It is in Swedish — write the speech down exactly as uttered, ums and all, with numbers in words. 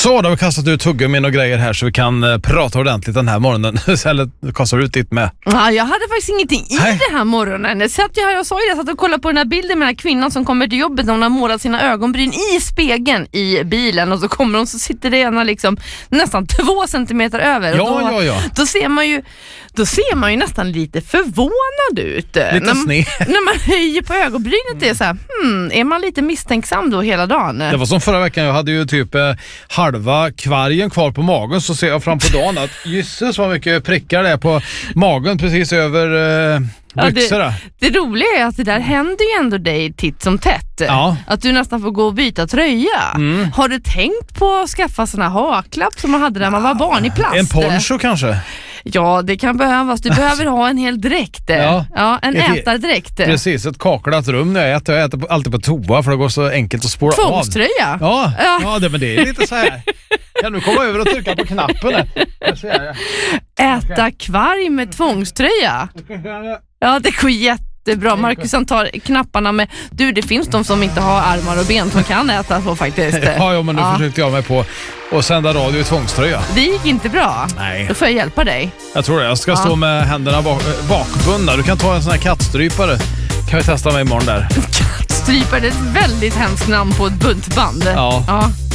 Så, då har vi kastat ut tuggummin och grejer här så vi kan uh, prata ordentligt den här morgonen. Eller kastar ut ditt med. Ja, jag hade faktiskt ingenting i Nej. det här morgonen. Jag satt, jag, jag sa ju det, jag satt och kollade på den här bilden med den här kvinnan som kommer till jobbet när hon har målat sina ögonbryn i spegeln i bilen. Och så kommer hon, så sitter det ena liksom nästan två centimeter över. Ja, och då, ja, ja. Då ser man ju Då ser man ju nästan lite förvånad ut. Lite när, sned. när man höjer på ögonbrynet. Det är så här, hmm, är man lite misstänksam då hela dagen? Det var som förra veckan, jag hade ju typ eh, halva kvargen kvar på magen, så ser jag fram på dagen att jösses vad mycket prickar det är på magen precis över eh, byxorna. Ja, det, det roliga är att det där händer ju ändå dig titt som tätt. Ja. Att du nästan får gå och byta tröja. Mm. Har du tänkt på att skaffa såna haklapp som man hade när man var barn i plast? En poncho kanske? Ja, det kan behövas. Du behöver ha en hel dräkt. Ja. Ja, en Ett- ätardräkt. Precis, ett kaklat rum när jag äter. Jag äter på, alltid på toa för det går så enkelt att spåra av. Tvångströja. Ja, Ja. ja det, men det är lite så här. Kan du komma över och trycka på knappen här? Jag ser det. Äta kvarg med tvångströja. Ja, det går jättebra. Marcus han tar knapparna med... Du, det finns de som inte har armar och ben som kan äta så faktiskt. Ja, ja, men nu Ja. försökte jag mig på att sända radio i tvångströja. Det gick inte bra. Nej. Då får jag hjälpa dig. Jag tror det. Jag ska Ja. stå med händerna bak, äh, bakbundna. Du kan ta en sån här kattstrypare. Kan vi testa mig imorgon där. Kattstrypare, det är ett väldigt hemskt namn på ett buntband. Ja. Ja.